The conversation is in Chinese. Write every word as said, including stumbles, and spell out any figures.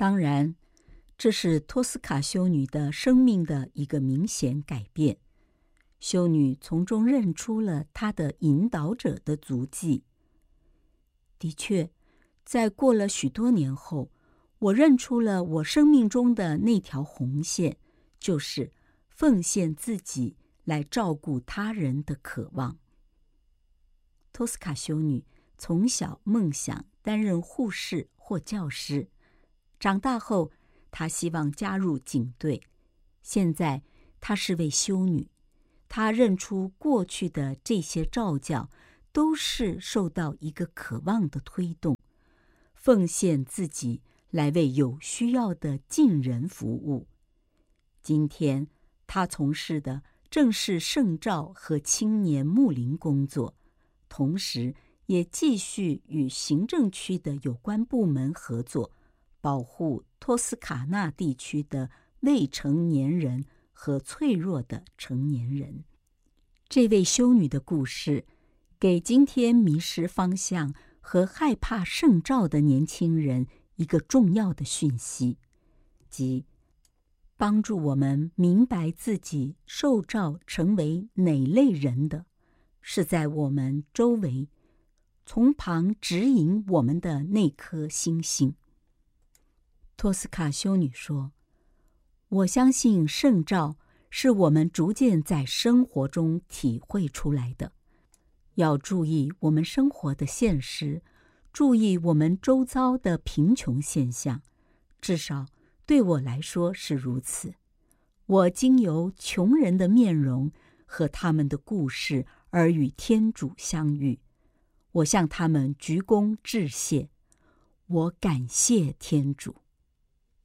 当然，这是托斯卡修女的生命的一个明显改变。修女从中认出了她的引导者的足迹。的确，在过了许多年后，我认出了我生命中的那条红线，就是奉献自己来照顾他人的渴望。托斯卡修女从小梦想担任护士或教师，长大后她希望加入警队，现在她是位修女。她认出过去的这些召教都是受到一个渴望的推动，奉献自己来为有需要的近人服务。今天她从事的正是圣召和青年牧灵工作，同时也继续与行政区的有关部门合作，保护托斯卡纳地区的未成年人和脆弱的成年人。这位修女的故事，给今天迷失方向和害怕圣召的年轻人一个重要的讯息，即帮助我们明白自己受召成为哪类人的，是在我们周围从旁指引我们的那颗星星。托斯卡修女说，我相信圣召是我们逐渐在生活中体会出来的，要注意我们生活的现实，注意我们周遭的贫穷现象，至少对我来说是如此。我经由穷人的面容和他们的故事而与天主相遇，我向他们鞠躬致谢，我感谢天主。